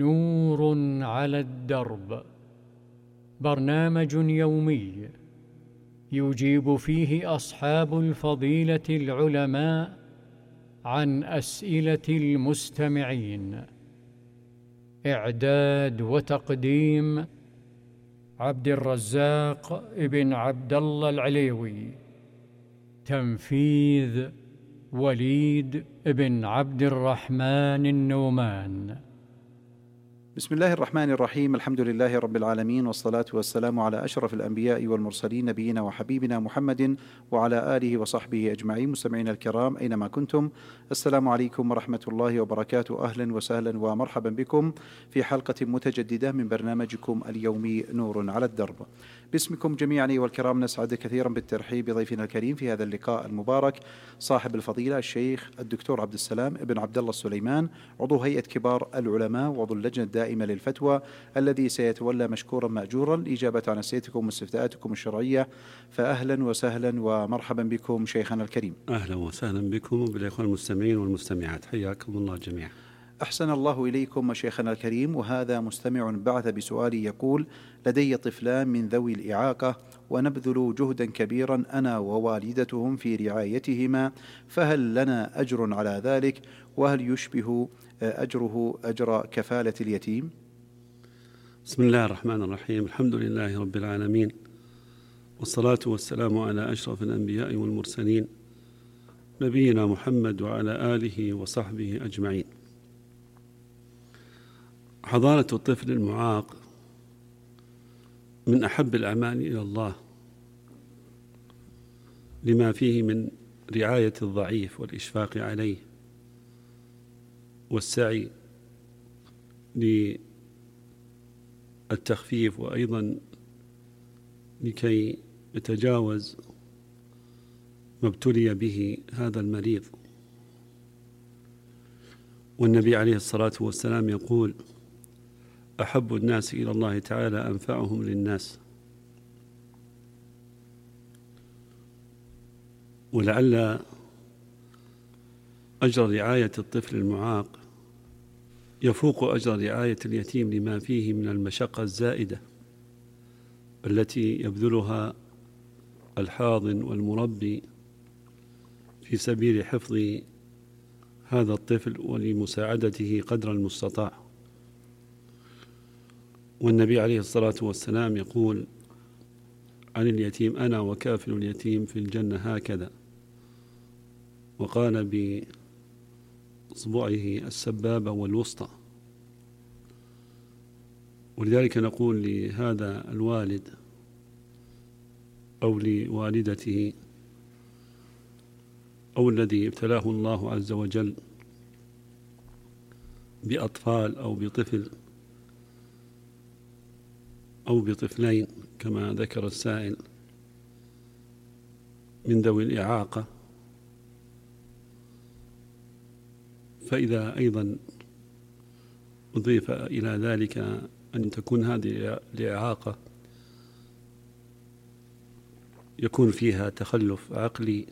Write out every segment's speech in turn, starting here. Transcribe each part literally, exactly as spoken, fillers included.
نور على الدرب، برنامج يومي يجيب فيه أصحاب الفضيلة العلماء عن أسئلة المستمعين. إعداد وتقديم عبد الرزاق ابن عبد الله العليوي. تنفيذ وليد ابن عبد الرحمن النومان. بسم الله الرحمن الرحيم. الحمد لله رب العالمين، والصلاة والسلام على أشرف الأنبياء والمرسلين، نبينا وحبيبنا محمد وعلى آله وصحبه أجمعين. مستمعينا الكرام أينما كنتم، السلام عليكم ورحمة الله وبركاته. أهلا وسهلا ومرحبا بكم في حلقة متجددة من برنامجكم اليومي نور على الدرب. باسمكم جميعا أيها الكرام نسعد كثيرا بالترحيب بضيفنا الكريم في هذا اللقاء المبارك، صاحب الفضيلة الشيخ الدكتور عبد السلام ابن عبد الله السليمان، عضو هيئة كبار العلماء وعضو اللجنة الدائمة للفتوى، الذي سيتولى مشكورا مأجورا الإجابة عن أسئلتكم واستفتاءاتكم الشرعية. فأهلا وسهلا ومرحبا بكم شيخنا الكريم. أهلا وسهلا بكم وبالإخوان المستمعين والمستمعات، حياكم الله جميعا. أحسن الله إليكم شيخنا الكريم. وهذا مستمع بعث بسؤال يقول: لدي طفلان من ذوي الإعاقة ونبذل جهدا كبيرا أنا ووالدتهم في رعايتهما، فهل لنا أجر على ذلك؟ وهل يشبه أجره أجر كفالة اليتيم؟ بسم الله الرحمن الرحيم. الحمد لله رب العالمين، والصلاة والسلام على أشرف الأنبياء والمرسلين، نبينا محمد وعلى آله وصحبه أجمعين. حضانة الطفل المعاق من أحب الأعمال إلى الله، لما فيه من رعاية الضعيف والإشفاق عليه والسعي للتخفيف، وأيضا لكي يتجاوز ما ابتلي به هذا المريض. والنبي عليه الصلاة والسلام يقول: أحب الناس إلى الله تعالى أنفعهم للناس. ولعل أجر رعاية الطفل المعاق يفوق أجر رعاية اليتيم، لما فيه من المشقة الزائدة التي يبذلها الحاضن والمربي في سبيل حفظ هذا الطفل ولمساعدته قدر المستطاع. والنبي عليه الصلاة والسلام يقول عن اليتيم: أنا وكافل اليتيم في الجنة هكذا، وقال بإصبعه السبابة والوسطى. ولذلك نقول لهذا الوالد أو لوالدته أو الذي ابتلاه الله عز وجل بأطفال أو بطفل أو بطفلين كما ذكر السائل من ذوي الإعاقة، فإذا أيضا أضيف إلى ذلك أن تكون هذه الإعاقة يكون فيها تخلف عقلي،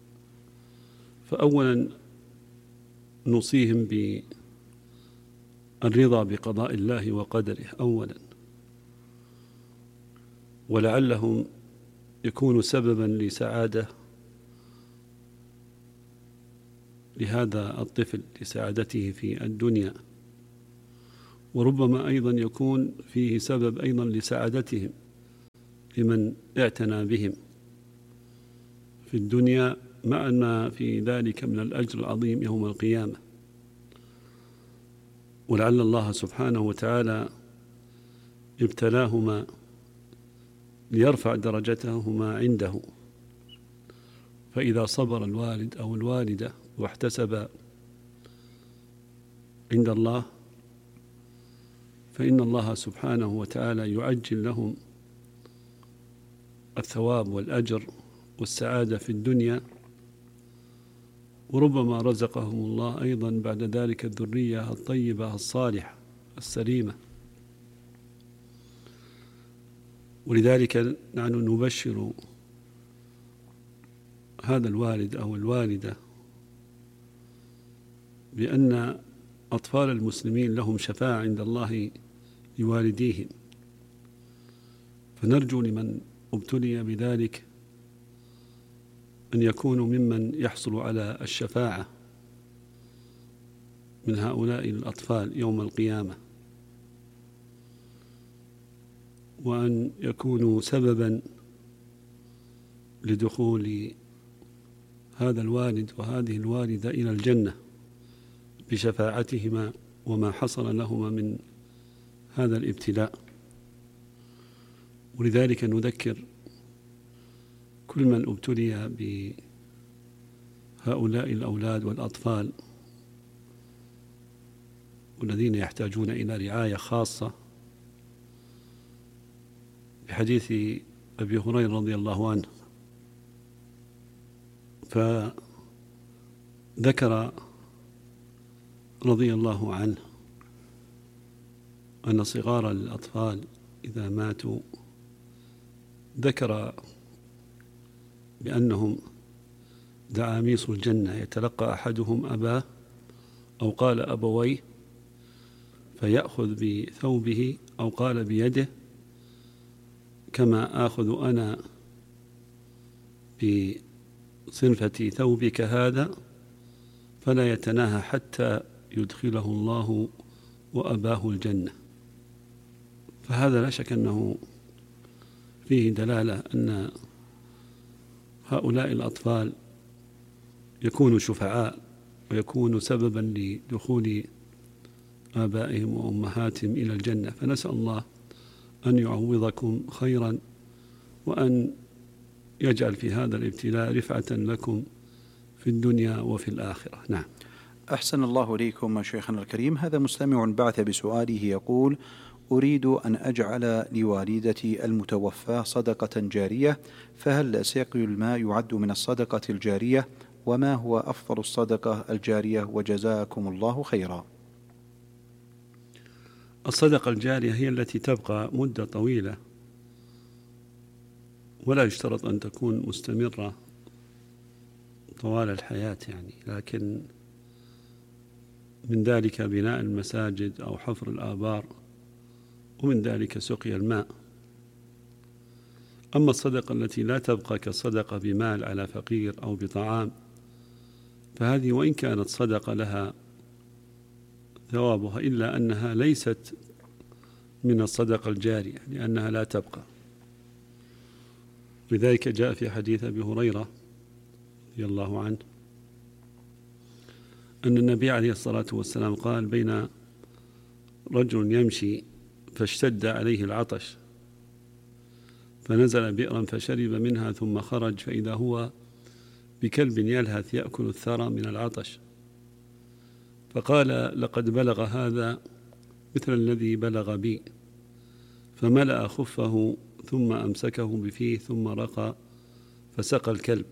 فأولا نوصيهم بالرضا بقضاء الله وقدره أولا، ولعلهم يكون سببا لسعادة لهذا الطفل، لسعادته في الدنيا، وربما أيضا يكون فيه سبب أيضا لسعادتهم لمن اعتنى بهم في الدنيا، مع ما في ذلك من الأجر العظيم يوم القيامة. ولعل الله سبحانه وتعالى ابتلاهما ليرفع درجتهما عنده، فإذا صبر الوالد أو الوالدة واحتسب عند الله فإن الله سبحانه وتعالى يعجل لهم الثواب والأجر والسعادة في الدنيا، وربما رزقهم الله أيضا بعد ذلك الذرية الطيبة الصالحة السليمة. ولذلك نحن نبشر هذا الوالد أو الوالدة بأن أطفال المسلمين لهم شفاعة عند الله لوالديهم، فنرجو لمن ابتلي بذلك أن يكونوا ممن يحصل على الشفاعة من هؤلاء الأطفال يوم القيامة، وأن يكونوا سببا لدخول هذا الوالد وهذه الوالدة إلى الجنة بشفاعتهما وما حصل لهما من هذا الابتلاء. ولذلك نذكر كل من ابتلي بهؤلاء الأولاد والأطفال والذين يحتاجون إلى رعاية خاصة بحديث أبي هريرة رضي الله عنه، فذكر رضي الله عنه أن صغار الأطفال إذا ماتوا ذكر بأنهم دعاميص الجنة يتلقى أحدهم أباه أو قال أبويه فيأخذ بثوبه أو قال بيده كما آخذ أنا بصنفة ثوبك هذا، فلا يتناهى حتى يدخله الله وأباه الجنة. فهذا لا شك أنه فيه دلالة أن هؤلاء الأطفال يكونوا شفعاء ويكونوا سببا لدخول آبائهم وأمهاتهم إلى الجنة، فنسأل الله أن يعوضكم خيرا وأن يجعل في هذا الابتلاء رفعة لكم في الدنيا وفي الآخرة. نعم. أحسن الله إليكم شيخنا الكريم. هذا مستمع بعث بسؤاله يقول: أريد أن أجعل لوالدتي المتوفاة صدقة جارية، فهل سقي الماء يعد من الصدقة الجارية؟ وما هو أفضل الصدقة الجارية؟ وجزاكم الله خيرا. الصدقة الجارية هي التي تبقى مدة طويلة ولا يشترط أن تكون مستمرة طوال الحياة يعني، لكن من ذلك بناء المساجد أو حفر الآبار، ومن ذلك سقي الماء. أما الصدقة التي لا تبقى كالصدقة بمال على فقير أو بطعام، فهذه وإن كانت صدقة لها ثوابها إلا أنها ليست من الصدقة الجارية لأنها لا تبقى. لذلك جاء في حديث أبي هريرة رضي الله عنه أن النبي عليه الصلاة والسلام قال: بين رجل يمشي فاشتد عليه العطش فنزل بئرا فشرب منها ثم خرج فإذا هو بكلب يلهث يأكل الثرى من العطش، فقال: لقد بلغ هذا مثل الذي بلغ بي، فملأ خفه ثم أمسكه بفيه ثم رقى فسقى الكلب،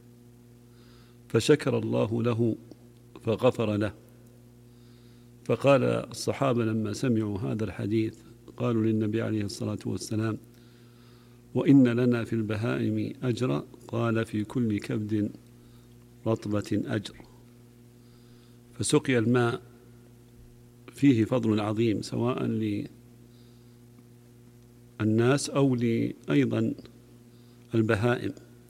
فشكر الله له فغفر له. فقال الصحابة لما سمعوا هذا الحديث قالوا للنبي عليه الصلاة والسلام: وإن لنا في البهائم أجرا؟ قال: في كل كبد رطبة أجر. فسقي الماء فيه فضل عظيم سواء للناس أو أيضا البهائم،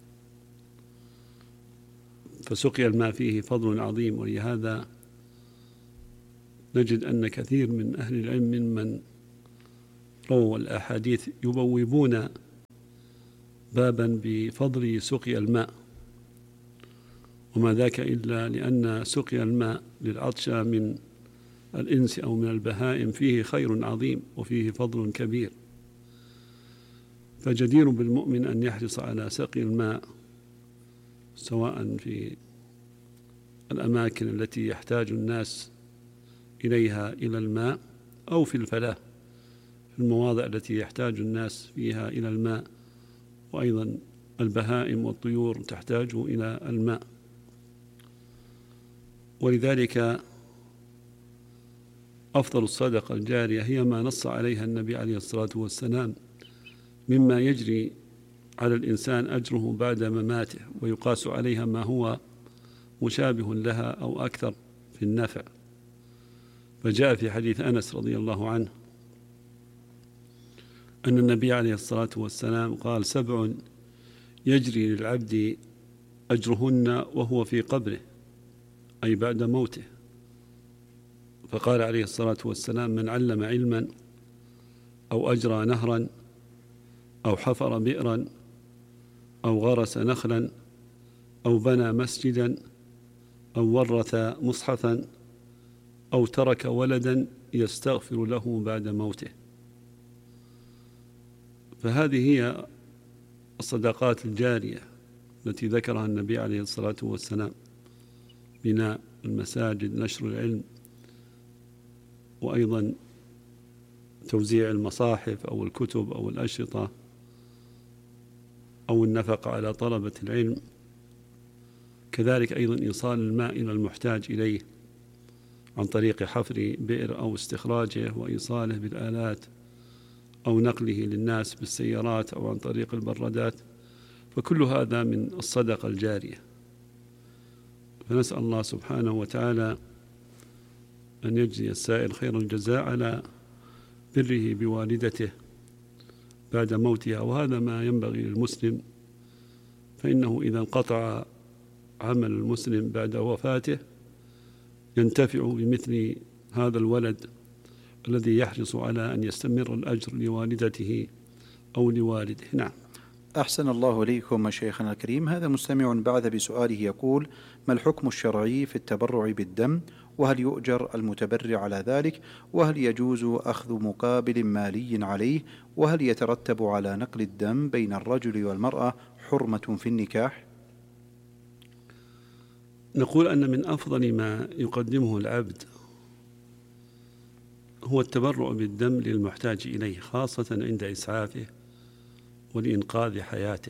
فسقي الماء فيه فضل عظيم. ولهذا نجد أن كثير من أهل العلم ممن رووا الأحاديث يبوبون بابا بفضل سقي الماء، وما ذاك إلا لأن سقي الماء للعطشى من الإنس أو من البهائم فيه خير عظيم وفيه فضل كبير، فجدير بالمؤمن أن يحرص على سقي الماء سواء في الأماكن التي يحتاج الناس إليها إلى الماء أو في الفلاة في المواضع التي يحتاج الناس فيها إلى الماء، وأيضا البهائم والطيور تحتاج إلى الماء. ولذلك أفضل الصدقة الجارية هي ما نص عليها النبي عليه الصلاة والسلام مما يجري على الإنسان أجره بعد مماته ويقاس عليها ما هو مشابه لها أو أكثر في النفع. فجاء في حديث أنس رضي الله عنه أن النبي عليه الصلاة والسلام قال: سبع يجري للعبد أجرهن وهو في قبره، أي بعد موته. فقال عليه الصلاة والسلام: من علم علما أو أجرى نهرا أو حفر بئرا أو غرس نخلا أو بنى مسجدا أو ورث مصحفا أو ترك ولدا يستغفر له بعد موته. فهذه هي الصدقات الجارية التي ذكرها النبي عليه الصلاة والسلام: بناء المساجد، نشر العلم، وأيضا توزيع المصاحف أو الكتب أو الأشرطة، أو النفقة على طلبة العلم، كذلك أيضا إيصال الماء إلى المحتاج إليه عن طريق حفر بئر أو استخراجه وإيصاله بالآلات، أو نقله للناس بالسيارات أو عن طريق البرادات. فكل هذا من الصدقة الجارية. فنسأل الله سبحانه وتعالى أن يجزي السائل خير الجزاء على بره بوالدته بعد موتها، وهذا ما ينبغي للمسلم، فإنه إذا انقطع عمل المسلم بعد وفاته ينتفع بمثل هذا الولد الذي يحرص على أن يستمر الأجر لوالدته أو لوالده. نعم. أحسن الله إليكم شيخنا الكريم. هذا مستمع بعث بسؤاله يقول: ما الحكم الشرعي في التبرع بالدم؟ وهل يؤجر المتبرع على ذلك؟ وهل يجوز أخذ مقابل مالي عليه؟ وهل يترتب على نقل الدم بين الرجل والمرأة حرمة في النكاح؟ نقول أن من أفضل ما يقدمه العبد هو التبرع بالدم للمحتاج إليه، خاصة عند إسعافه ولإنقاذ حياته،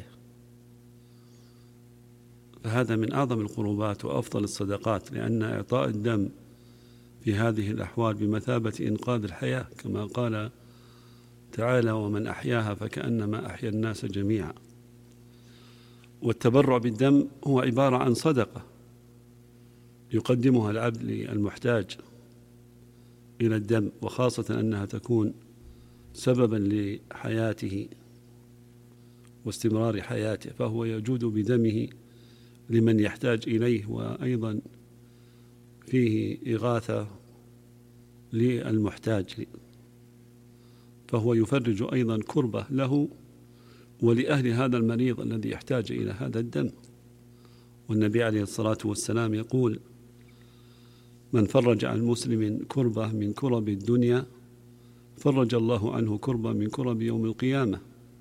فهذا من أعظم القربات وأفضل الصدقات، لأن إعطاء الدم في هذه الأحوال بمثابة إنقاذ الحياة، كما قال تعالى: ومن أحياها فكأنما أحيا الناس جميعا. والتبرع بالدم هو عبارة عن صدقة يقدمها العبد للمحتاج إلى الدم، وخاصة أنها تكون سببا لحياته واستمرار حياته، فهو يجود بدمه لمن يحتاج إليه، وأيضا فيه إغاثة للمحتاج، فهو يفرج أيضا كربة له ولأهل هذا المريض الذي يحتاج إلى هذا الدم. والنبي عليه الصلاة والسلام يقول: من فرج عن مسلم كربة من كرب الدنيا فرج الله عنه كربة من كرب يوم القيامة.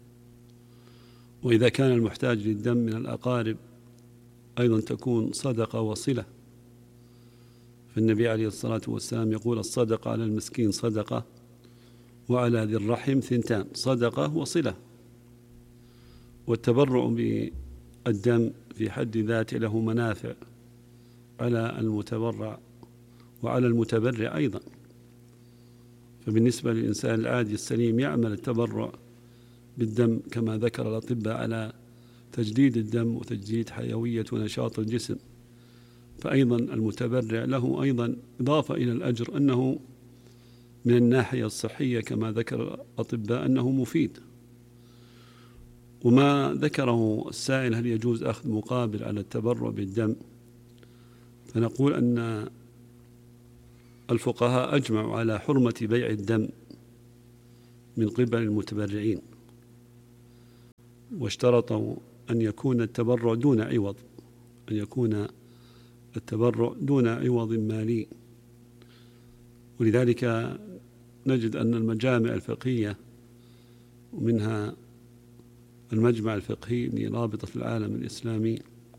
وإذا كان المحتاج للدم من الأقارب أيضا تكون صدقة وصلة، فالنبي عليه الصلاة والسلام يقول: الصدقة على المسكين صدقة وعلى ذي الرحم ثنتان، صدقة وصلة. والتبرع بالدم في حد ذاته له منافع على المتبرع وعلى المتبرع أيضا. فبالنسبة للإنسان العادي السليم يعمل التبرع بالدم كما ذكر الأطباء على تجديد الدم وتجديد حيوية ونشاط الجسم، فأيضا المتبرع له أيضا إضافة إلى الأجر أنه من الناحية الصحية كما ذكر الأطباء أنه مفيد. وما ذكره السائل هل يجوز أخذ مقابل على التبرع بالدم، فنقول أن الفقهاء أجمعوا على حرمة بيع الدم من قبل المتبرعين، واشترطوا أن يكون التبرع دون عوض، أن يكون التبرع دون عوض مالي. ولذلك نجد أن المجامع الفقهية، ومنها المجمع الفقهي لرابطة العالم الإسلامي،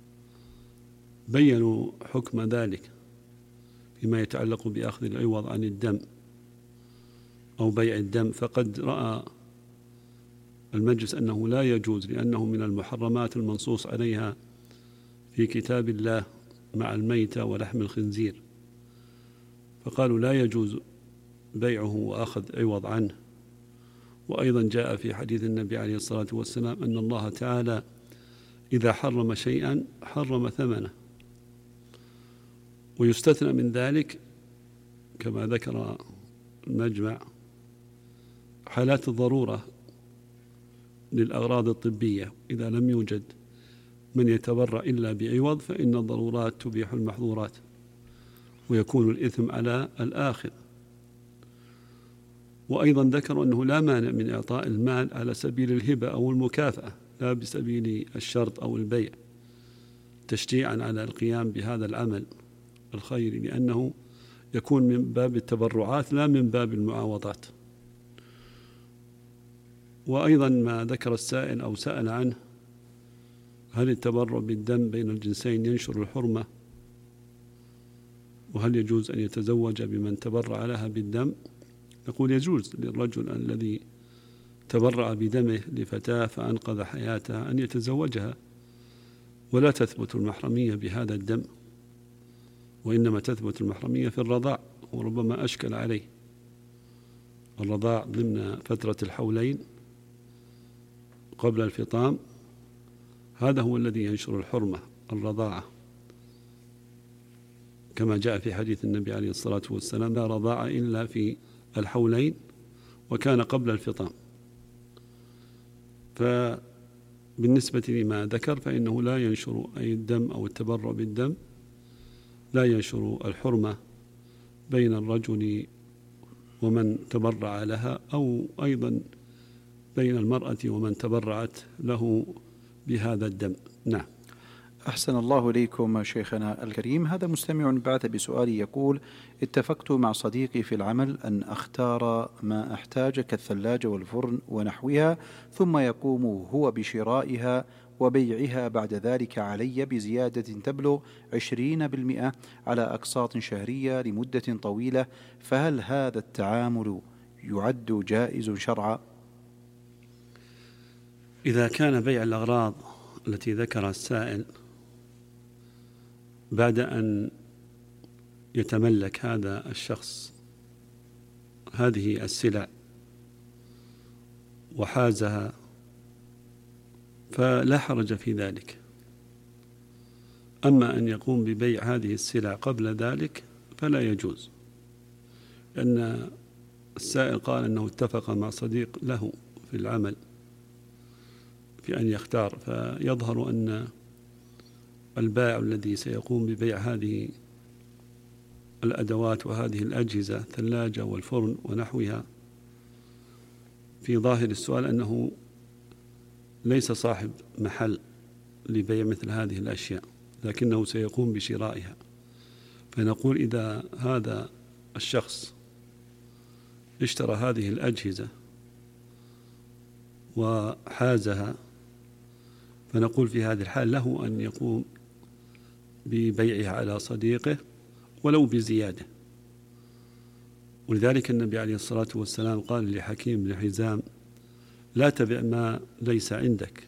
بيّنوا حكم ذلك فيما يتعلق بأخذ العوض عن الدم أو بيع الدم. فقد رأى المجلس أنه لا يجوز، لأنه من المحرمات المنصوص عليها في كتاب الله مع الميتة ولحم الخنزير، فقالوا لا يجوز بيعه وأخذ عوض عنه. وأيضا جاء في حديث النبي عليه الصلاة والسلام أن الله تعالى إذا حرم شيئا حرم ثمنه، ويستثنى من ذلك كما ذكر المجمع حالات الضرورة للأغراض الطبية، إذا لم يوجد من يتبرع إلا بعوض فإن الضرورات تبيح المحظورات، ويكون الإثم على الآخذ. وأيضا ذكروا أنه لا مانع من إعطاء المال على سبيل الهبة أو المكافأة، لا بسبيل الشرط أو البيع، تشجيعا على القيام بهذا العمل الخيري، لأنه يكون من باب التبرعات لا من باب المعاوضات. وأيضا ما ذكر السائل أو سأل عنه، هل التبرع بالدم بين الجنسين ينشر الحرمة؟ وهل يجوز أن يتزوج بمن تبرع لها بالدم؟ نقول يجوز للرجل الذي تبرع بدمه لفتاة فأنقذ حياتها أن يتزوجها، ولا تثبت المحرمية بهذا الدم، وإنما تثبت المحرمية في الرضاع، وربما أشكل عليه الرضاع ضمن فترة الحولين قبل الفطام، هذا هو الذي ينشر الحرمة، الرضاعة، كما جاء في حديث النبي عليه الصلاة والسلام: لا رضاعة إلا في الحولين، وكان قبل الفطام. فبالنسبة لما ذكر فإنه لا ينشر أي الدم أو التبرع بالدم لا ينشر الحرمة بين الرجل ومن تبرع لها، أو أيضا بين المرأة ومن تبرعت له بهذا الدم. نعم. أحسن الله إليكم شيخنا الكريم. هذا مستمع بعث بسؤال يقول: اتفقت مع صديقي في العمل أن أختار ما أحتاج كالثلاجة والفرن ونحوها، ثم يقوم هو بشرائها وبيعها بعد ذلك علي بزيادة تبلغ عشرين بالمئة على أقساط شهرية لمدة طويلة، فهل هذا التعامل يعد جائز شرعا؟ إذا كان بيع الأغراض التي ذكرها السائل بعد أن يتملك هذا الشخص هذه السلع وحازها فلا حرج في ذلك. أما أن يقوم ببيع هذه السلع قبل ذلك فلا يجوز، لأن السائل قال أنه اتفق مع صديق له في العمل في أن يختار، فيظهر أن البائع الذي سيقوم ببيع هذه الأدوات وهذه الأجهزة الثلاجة والفرن ونحوها في ظاهر السؤال أنه ليس صاحب محل لبيع مثل هذه الأشياء، لكنه سيقوم بشرائها. فنقول إذا هذا الشخص اشترى هذه الأجهزة وحازها فنقول في هذه الحال له أن يقوم ببيعها على صديقه ولو بزيادة. ولذلك النبي عليه الصلاة والسلام قال لحكيم بن حزام: لا تبع ما ليس عندك.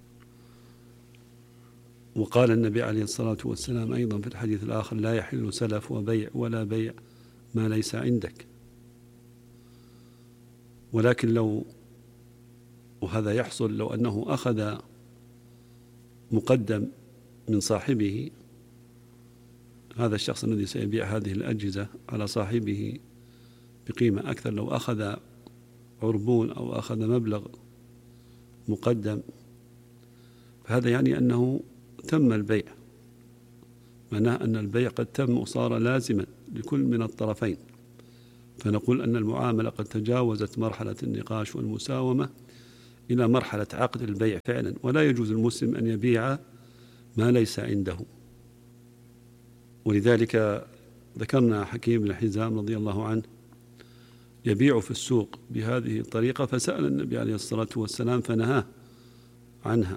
وقال النبي عليه الصلاة والسلام أيضا في الحديث الآخر: لا يحل سلف وبيع ولا بيع ما ليس عندك. ولكن لو وهذا يحصل لو أنه أخذ مقدم من صاحبه، هذا الشخص الذي سيبيع هذه الأجهزة على صاحبه بقيمة أكثر، لو أخذ عربون أو أخذ مبلغ مقدم، فهذا يعني أنه تم البيع، معناه أن البيع قد تم وصار لازما لكل من الطرفين. فنقول أن المعاملة قد تجاوزت مرحلة النقاش والمساومة إلى مرحلة عقد البيع فعلا، ولا يجوز المسلم أن يبيع ما ليس عنده. ولذلك ذكرنا حكيم بن حزام رضي الله عنه يبيع في السوق بهذه الطريقة، فسأل النبي عليه الصلاة والسلام فنهاه عنها.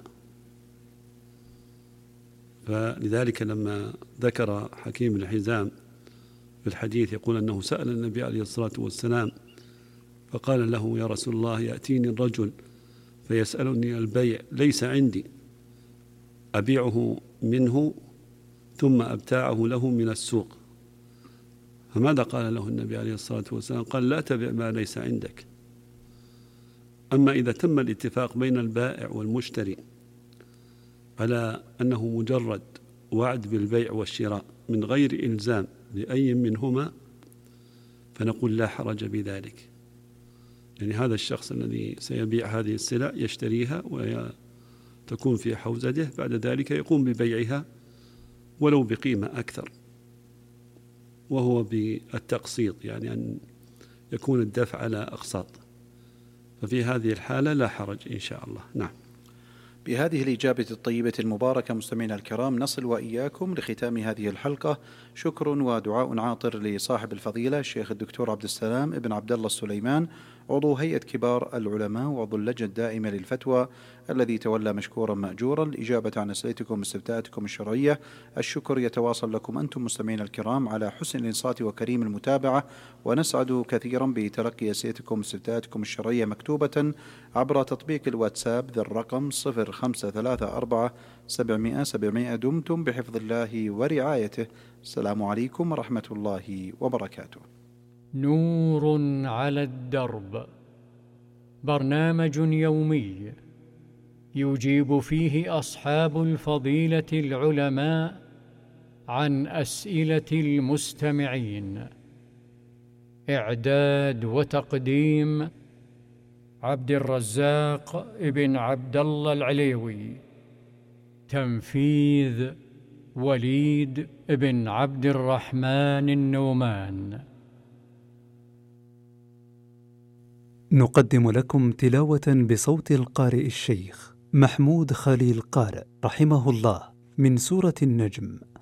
فلذلك لما ذكر حكيم بن حزام في الحديث يقول أنه سأل النبي عليه الصلاة والسلام فقال له: يا رسول الله، يأتيني الرجل فيسألني البيع ليس عندي، أبيعه منه ثم أبتاعه له من السوق. فماذا قال له النبي عليه الصلاة والسلام؟ قال: لا تبع ما ليس عندك. أما إذا تم الاتفاق بين البائع والمشتري على أنه مجرد وعد بالبيع والشراء من غير إلزام لأي منهما، فنقول لا حرج بذلك. يعني هذا الشخص الذي سيبيع هذه السلع يشتريها وتكون في حوزته، بعد ذلك يقوم ببيعها ولو بقيمة أكثر، وهو بالتقسيط، يعني أن يكون الدفع على أقساط، ففي هذه الحالة لا حرج إن شاء الله. نعم. بهذه الإجابة الطيبة المباركة مستمعينا الكرام نصل وإياكم لختام هذه الحلقة. شكر ودعاء عاطر لصاحب الفضيلة الشيخ الدكتور عبد السلام ابن عبد الله السليمان، عضو هيئة كبار العلماء وعضو اللجنة الدائمة للفتوى، الذي تولى مشكورا مأجورا الإجابة عن أسئلتكم واستفتاءاتكم الشرعية. الشكر يتواصل لكم أنتم مستمعين الكرام على حسن الإنصات وكريم المتابعة، ونسعد كثيرا بتلقي أسئلتكم واستفتاءاتكم الشرعية مكتوبة عبر تطبيق الواتساب ذي الرقم صفر خمسة ثلاثة أربعة سبعمائة سبعمائة. دمتم بحفظ الله ورعايته. السلام عليكم ورحمة الله وبركاته. نور على الدرب، برنامج يومي يجيب فيه أصحاب الفضيلة العلماء عن أسئلة المستمعين. إعداد وتقديم عبد الرزاق ابن عبد الله العليوي. تنفيذ وليد ابن عبد الرحمن النومان. نقدم لكم تلاوة بصوت القارئ الشيخ محمود خليل قارئ رحمه الله من سورة النجم.